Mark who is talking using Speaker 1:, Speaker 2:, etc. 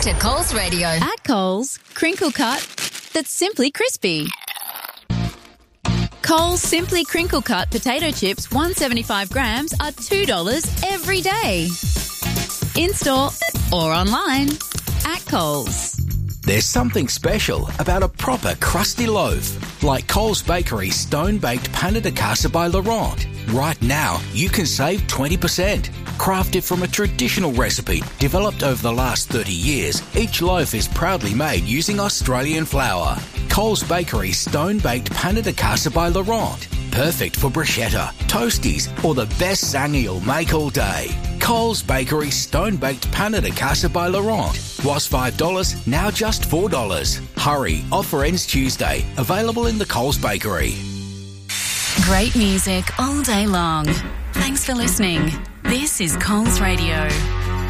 Speaker 1: to Coles Radio.
Speaker 2: At Coles, crinkle cut that's simply crispy. Coles Simply Crinkle Cut potato chips, 175 grams, are $2 every day. In-store or online. At Coles.
Speaker 3: There's something special about a proper crusty loaf, like Coles Bakery's Stone-Baked Pain de Casa by Laurent. Right now, you can save 20%. Crafted from a traditional recipe developed over the last 30 years, each loaf is proudly made using Australian flour. Coles Bakery's Stone-Baked Pain de Casa by Laurent. Perfect for bruschetta, toasties, or the best sang you'll make all day. Coles Bakery Stone-Baked Pain de Casa by Laurent. Was $5, now just $4. Hurry, offer ends Tuesday. Available in the Coles Bakery.
Speaker 2: Great music all day long. Thanks for listening. This is Coles Radio.